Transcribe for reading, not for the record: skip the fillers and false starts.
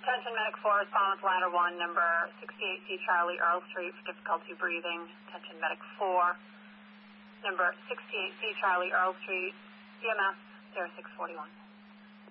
Attention Medic 4, respond with ladder 1, number 68C Charlie, Earl Street, for difficulty breathing. Attention Medic 4, number 68C Charlie, Earl Street, EMS 0641.